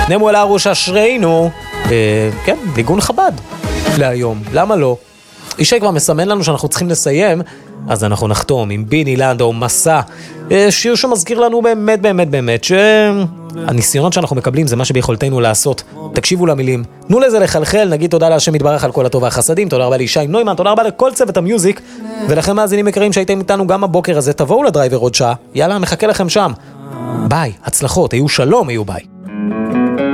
נמו אל הרוש אשרינו, כן, ניגון חב"ד להיום, למה לא? ישי כבר מסמן לנו שאנחנו צריכים לסיים, אז אנחנו נחתום עם ביני לנדאו מסע, שיר שמזכיר לנו באמת באמת באמת שהניסיונות שאנחנו מקבלים זה מה שביכולתנו לעשות. תקשיבו למילים, תנו לזה לחלחל, נגיד תודה להשם יתברך על כל הטוב והחסדים, תודה רבה לישי נוימן, תודה רבה לכל צוות המיוזיק, ולכם מאזינים יקרים שהייתם איתנו גם הבוקר הזה, תבואו לדרייבר עוד שעה, יאללה, מחכה לכם שם. ביי, הצלחות, היו שלום, היו ביי.